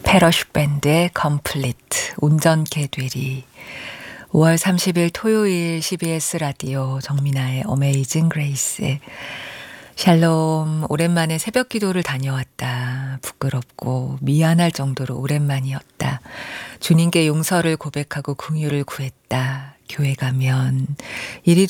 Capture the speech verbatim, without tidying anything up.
페러쉬 밴드의 컴플리트 운전케 되리. 오월 삼십일 토요일 씨비에스 라디오 정민아의 어메이징 그레이스. 샬롬, 오랜만에 새벽 기도를 다녀왔다. 부끄럽고 미안할 정도로 오랜만이었다. 주님께 용서를 고백하고 긍휼을 구했다. 교회 가면 일이